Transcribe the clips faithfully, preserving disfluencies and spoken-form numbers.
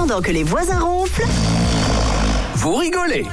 Pendant que les voisins ronflent, vous rigolez.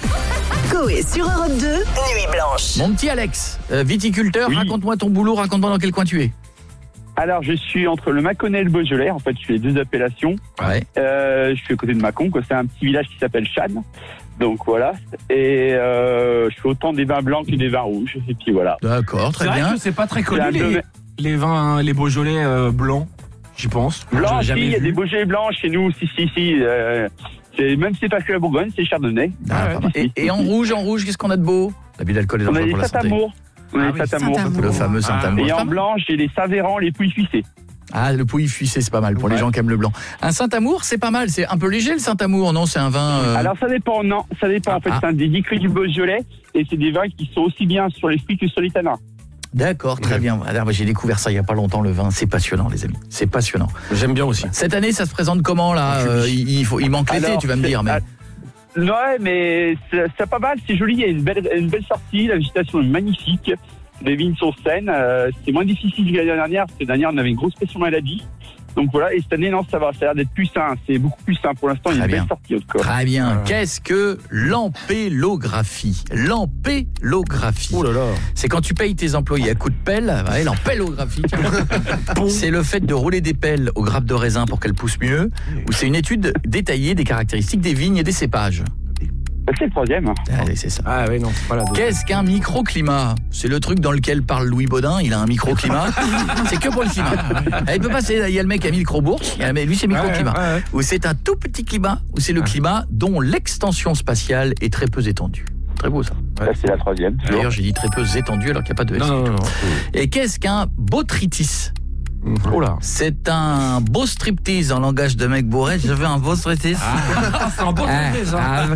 Coé sur Europe deux, Nuit Blanche. Mon petit Alex, euh, viticulteur, Oui. raconte-moi ton boulot, raconte-moi dans quel coin tu es. Alors, je suis entre le Mâconnais et le Beaujolais. En fait, je fais les deux appellations. Ouais. Euh, je suis à côté de Mâcon, quoi. C'est un petit village qui s'appelle Chane. Donc, voilà. Et euh, je fais autant des vins blancs que des vins rouges. Et puis, voilà. D'accord, très C'est vrai bien. que c'est pas très connu C'est un les, domaine- les vins, les Beaujolais euh, blancs, j'y pense. Blanc, J'en ai si, jamais il y a vu. des Beaujolais blancs chez nous. Si, si, si. Euh, c'est, même si c'est pas que la Bourgogne, c'est Chardonnay. Ah, ouais. pas mal. et, et en rouge, en rouge, qu'est-ce qu'on a de beau? L'abus d'alcool est On a dangereux les pour la santé. Saint-Amour. On a Ah les oui, Saint-Amour. Saint-Amour. Le fameux Saint-Amour. Et en Pas mal. blanc, j'ai les Saint-Véran, les Pouilly-Fuissé. Ah, le Pouilly Fuissé, c'est pas mal pour les Ouais. gens qui aiment le blanc. Un Saint-Amour, c'est pas mal. C'est un peu léger le Saint-Amour, non? C'est un vin. euh, Alors ça dépend, non, ça dépend. En fait, Ah. c'est un des dix crus du Beaujolais et c'est des vins qui sont aussi bien sur les fruits que sur les tanins. D'accord, très bien. Alors, j'ai découvert ça il y a pas longtemps, le vin. C'est passionnant, les amis. C'est passionnant. J'aime bien aussi. Cette année, ça se présente comment là? Euh, il, il faut, il manque l'été, Alors, tu vas me c'est- dire. Mais ah, Ouais, mais c'est, c'est pas mal, c'est joli. Il y a une belle, une belle sortie, la végétation est magnifique. Les vignes sont saines. Euh, c'est moins difficile que l'année dernière parce que l'année dernière on avait une grosse pression maladie. Donc voilà, et cette année, non, ça va, ça a l'air d'être plus sain. C'est beaucoup plus sain pour l'instant. Il y a Très une bien. belle sortie au corps. Très bien. Ouais. Qu'est-ce que l'ampélographie? L'ampélographie. Oh là là. C'est quand tu payes tes employés à coups de pelle, ouais, l'ampélographie. C'est le fait de rouler des pelles aux grappes de raisin pour qu'elles poussent mieux, ou c'est une étude détaillée des caractéristiques des vignes et des cépages. C'est le troisième. Allez, c'est ça. Ah oui, non, c'est pas la deuxième. Qu'est-ce qu'un microclimat? C'est le truc dans lequel parle Louis Baudin, il a un microclimat. C'est que pour le climat. Il peut passer, il y a le mec à microbourse, il y a- mais lui c'est microclimat. Ouais, ouais, ouais. Ou c'est un tout petit climat, ou c'est le climat dont l'extension spatiale est très peu étendue. Très beau ça. Ça, c'est la troisième. D'ailleurs, j'ai dit très peu étendue alors qu'il n'y a pas de S. Non, non, non. non. Et qu'est-ce qu'un botrytis? Oh là. C'est un beau striptease en langage de mec bourré. Je veux un beau striptease. Ah, c'est un beau Ah, truc, ça. avec,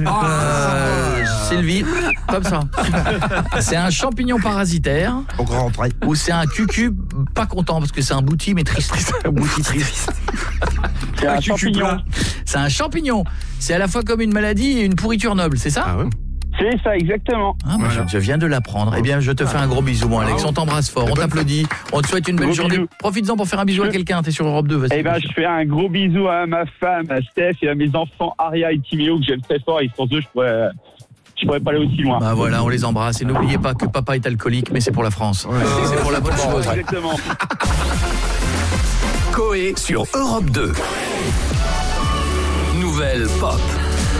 euh, Sylvie, comme ça. C'est un champignon parasitaire Au grand entrée. ou c'est un cucu pas content parce que c'est un bouti mais triste. Un bouti triste. C'est un cucu champignon. plat. C'est un champignon. C'est à la fois comme une maladie et une pourriture noble, c'est ça? Ah ouais. C'est ça, exactement. Ah, bah, Voilà. je, je viens de l'apprendre. Eh bien, je te fais un gros bisou, mon Alex. On t'embrasse fort, on t'applaudit. On te souhaite une belle Gros journée. bisous. Profites-en pour faire un bisou à Je- quelqu'un. T'es sur Europe deux, vas-y. Eh ben, je fais un gros bisou à ma femme, à Steph, et à mes enfants Aria et Timéo, que j'aime très fort. Et sans eux, je pourrais, je pourrais pas aller aussi loin. Bah voilà, on les embrasse. Et n'oubliez pas que papa est alcoolique, mais c'est pour la France. C'est pour la bonne chose. Exactement. Coé sur Europe deux. Nouvelle pop.